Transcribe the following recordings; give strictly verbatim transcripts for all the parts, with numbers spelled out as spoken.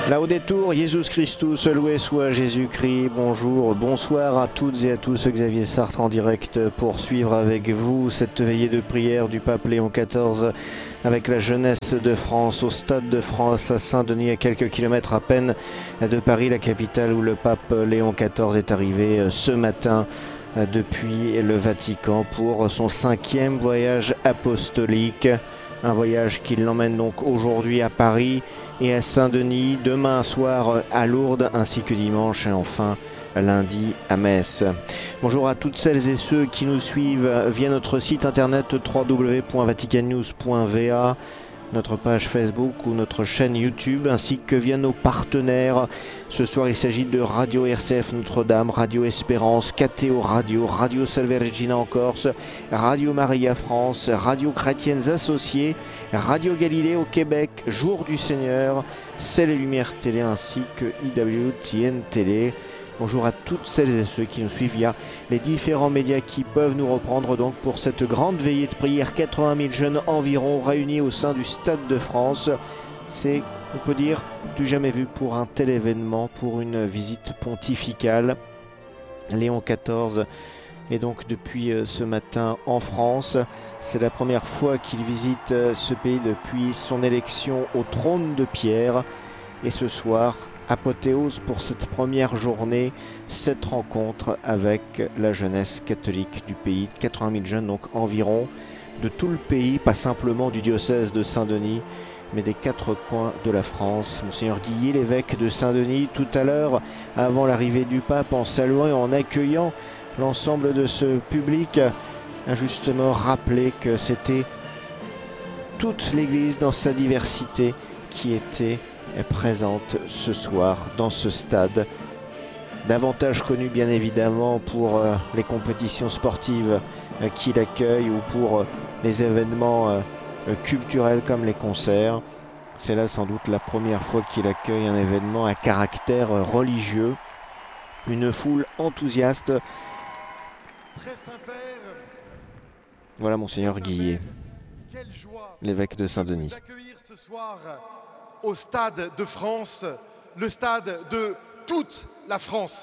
Laudetur Jesus Christus, loué soit Jésus-Christ. Bonjour, bonsoir à toutes et à tous. Xavier Sartre en direct pour suivre avec vous cette veillée de prière du pape Léon quatorze avec la jeunesse de France au Stade de France à Saint-Denis, à quelques kilomètres à peine de Paris, la capitale où le pape Léon quatorze est arrivé ce matin depuis le Vatican pour son cinquième voyage apostolique. Un voyage qui l'emmène donc aujourd'hui à Paris et à Saint-Denis, demain soir à Lourdes, ainsi que dimanche et enfin lundi à Metz. Bonjour à toutes celles et ceux qui nous suivent via notre site internet w w w point vatican news point v a, notre page Facebook ou notre chaîne YouTube, ainsi que via nos partenaires. Ce soir, il s'agit de Radio R C F Notre-Dame, Radio Espérance, K T O Radio, Radio Salve Regina en Corse, Radio Maria France, Radio Chrétiennes Associées, Radio Galilée au Québec, Jour du Seigneur, Ciel et Lumière Télé, ainsi que I W T N Télé. Bonjour à toutes celles et ceux qui nous suivent via les différents médias qui peuvent nous reprendre donc pour cette grande veillée de prière. quatre-vingt mille jeunes environ réunis au sein du Stade de France. C'est, on peut dire, du jamais vu pour un tel événement, pour une visite pontificale. Léon quatorze est donc depuis ce matin en France. C'est la première fois qu'il visite ce pays depuis son élection au trône de Pierre. Et ce soir, apothéose pour cette première journée, cette rencontre avec la jeunesse catholique du pays. quatre-vingt mille jeunes donc environ de tout le pays, pas simplement du diocèse de Saint-Denis, mais des quatre coins de la France. Monseigneur Guillet, l'évêque de Saint-Denis, tout à l'heure, avant l'arrivée du pape, en saluant et en accueillant l'ensemble de ce public, a justement rappelé que c'était toute l'Église dans sa diversité qui était est présente ce soir dans ce stade, davantage connu bien évidemment pour euh, les compétitions sportives euh, qu'il accueille ou pour euh, les événements euh, euh, culturels comme les concerts. C'est là sans doute la première fois qu'il accueille un événement à caractère euh, religieux, une foule enthousiaste. Très Saint-Père, voilà Monseigneur Guillet, l'évêque de Saint-Denis. Vous accueillir ce soir au Stade de France, le stade de toute la France.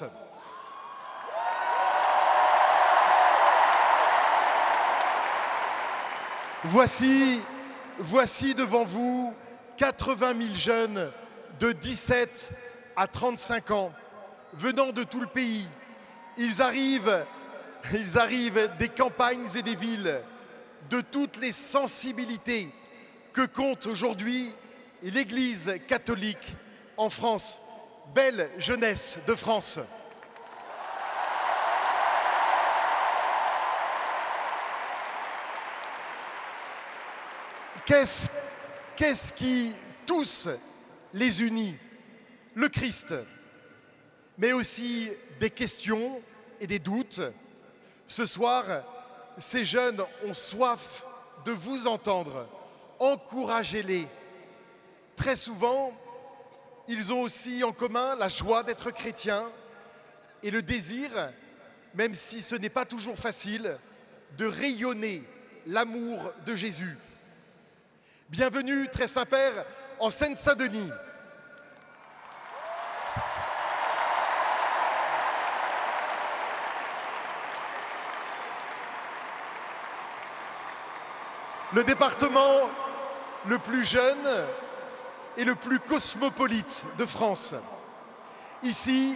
Voici, voici devant vous quatre-vingt mille jeunes de dix-sept à trente-cinq ans, venant de tout le pays. Ils arrivent, ils arrivent des campagnes et des villes, de toutes les sensibilités que compte aujourd'hui l'Église catholique en France. Belle jeunesse de France. Qu'est-ce, qu'est-ce qui tous les unit? Le Christ, mais aussi des questions et des doutes. Ce soir, ces jeunes ont soif de vous entendre. Encouragez-les. Très souvent, ils ont aussi en commun la joie d'être chrétiens et le désir, même si ce n'est pas toujours facile, de rayonner l'amour de Jésus. Bienvenue, Très Saint-Père, en Seine-Saint-Denis. Le département le plus jeune et le plus cosmopolite de France. Ici,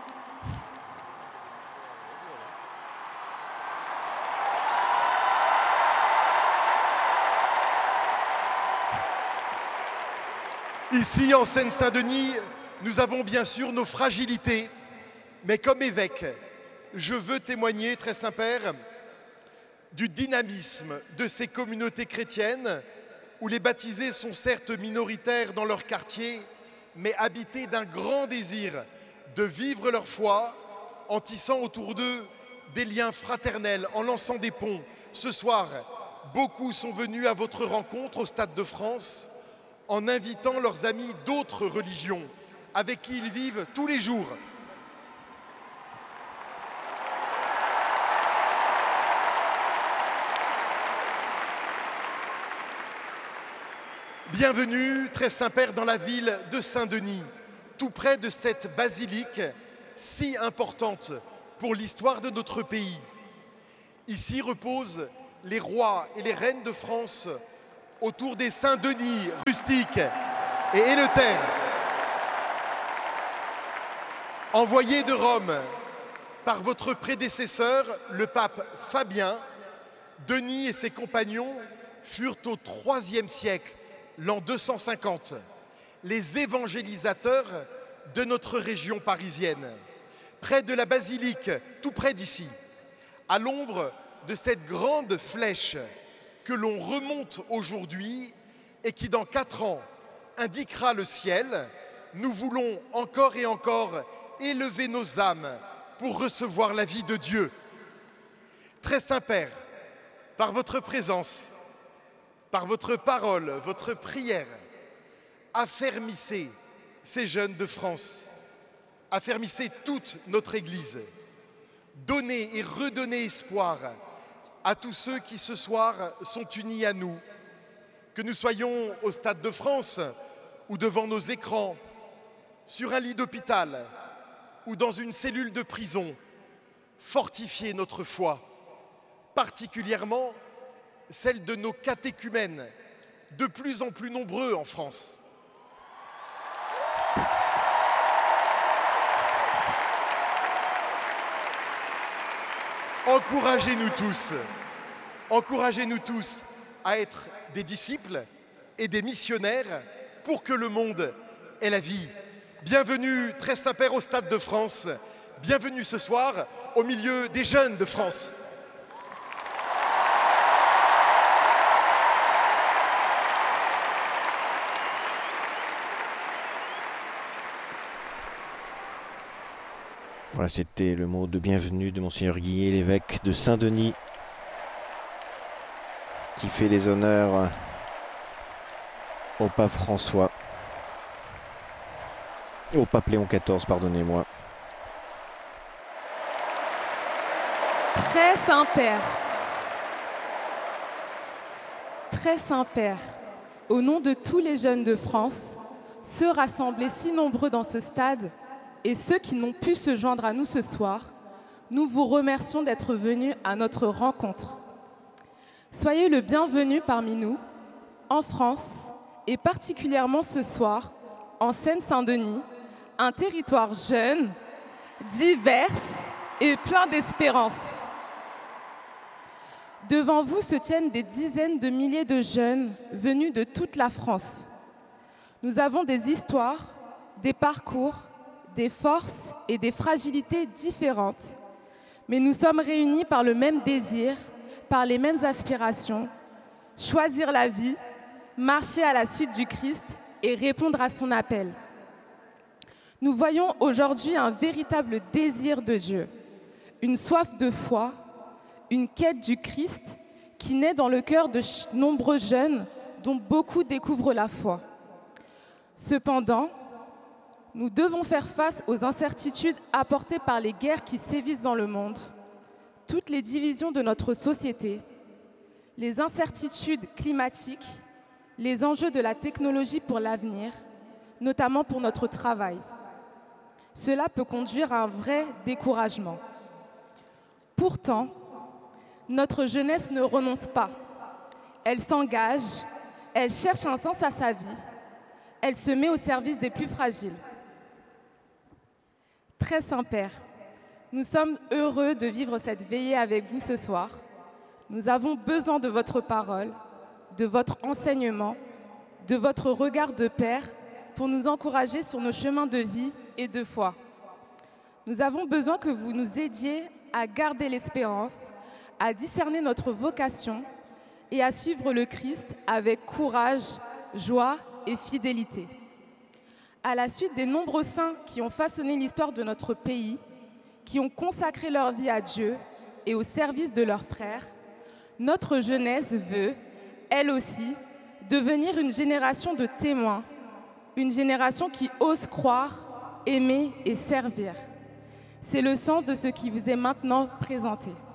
ici en Seine-Saint-Denis, nous avons bien sûr nos fragilités, mais comme évêque, je veux témoigner, Très Saint-Père, du dynamisme de ces communautés chrétiennes où les baptisés sont certes minoritaires dans leur quartier, mais habités d'un grand désir de vivre leur foi en tissant autour d'eux des liens fraternels, en lançant des ponts. Ce soir, beaucoup sont venus à votre rencontre au Stade de France en invitant leurs amis d'autres religions avec qui ils vivent tous les jours. Bienvenue, Très Saint-Père, dans la ville de Saint-Denis, tout près de cette basilique si importante pour l'histoire de notre pays. Ici reposent les rois et les reines de France autour des Saint-Denis rustiques et Éleuther. Envoyés de Rome par votre prédécesseur, le pape Fabien, Denis et ses compagnons furent au troisième siècle, l'an deux cent cinquante, les évangélisateurs de notre région parisienne, près de la basilique, tout près d'ici, à l'ombre de cette grande flèche que l'on remonte aujourd'hui et qui, dans quatre ans, indiquera le ciel. Nous voulons encore et encore élever nos âmes pour recevoir la vie de Dieu. Très Saint-Père, par votre présence, par votre parole, votre prière, affermissez ces jeunes de France, affermissez toute notre Église, donnez et redonnez espoir à tous ceux qui ce soir sont unis à nous, que nous soyons au Stade de France ou devant nos écrans, sur un lit d'hôpital ou dans une cellule de prison, fortifiez notre foi, particulièrement celle de nos catéchumènes, de plus en plus nombreux en France. Encouragez-nous tous, encouragez-nous tous à être des disciples et des missionnaires pour que le monde ait la vie. Bienvenue, Très Saint-Père, au Stade de France. Bienvenue ce soir au milieu des jeunes de France. Voilà, c'était le mot de bienvenue de Monseigneur Guillet, l'évêque de Saint-Denis, qui fait les honneurs au pape François, au pape Léon quatorze, pardonnez-moi. Très Saint-Père, Très Saint-Père, au nom de tous les jeunes de France, ceux rassemblés si nombreux dans ce stade, et ceux qui n'ont pu se joindre à nous ce soir, nous vous remercions d'être venus à notre rencontre. Soyez le bienvenu parmi nous, en France, et particulièrement ce soir, en Seine-Saint-Denis, un territoire jeune, divers et plein d'espérance. Devant vous se tiennent des dizaines de milliers de jeunes venus de toute la France. Nous avons des histoires, des parcours, des forces et des fragilités différentes, mais nous sommes réunis par le même désir, par les mêmes aspirations, choisir la vie, marcher à la suite du Christ et répondre à son appel. Nous voyons aujourd'hui un véritable désir de Dieu, une soif de foi, une quête du Christ qui naît dans le cœur de nombreux jeunes dont beaucoup découvrent la foi. Cependant, nous devons faire face aux incertitudes apportées par les guerres qui sévissent dans le monde, toutes les divisions de notre société, les incertitudes climatiques, les enjeux de la technologie pour l'avenir, notamment pour notre travail. Cela peut conduire à un vrai découragement. Pourtant, notre jeunesse ne renonce pas. Elle s'engage, elle cherche un sens à sa vie, elle se met au service des plus fragiles. Très Saint-Père, nous sommes heureux de vivre cette veillée avec vous ce soir. Nous avons besoin de votre parole, de votre enseignement, de votre regard de Père pour nous encourager sur nos chemins de vie et de foi. Nous avons besoin que vous nous aidiez à garder l'espérance, à discerner notre vocation et à suivre le Christ avec courage, joie et fidélité. À la suite des nombreux saints qui ont façonné l'histoire de notre pays, qui ont consacré leur vie à Dieu et au service de leurs frères, notre jeunesse veut, elle aussi, devenir une génération de témoins, une génération qui ose croire, aimer et servir. C'est le sens de ce qui vous est maintenant présenté.